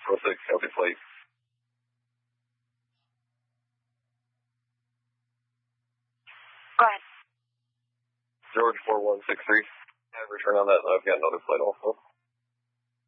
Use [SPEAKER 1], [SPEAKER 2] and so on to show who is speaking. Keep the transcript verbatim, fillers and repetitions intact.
[SPEAKER 1] four six, copy flight.
[SPEAKER 2] Go ahead.
[SPEAKER 1] George four one six three. Have return on that. I've got another flight also.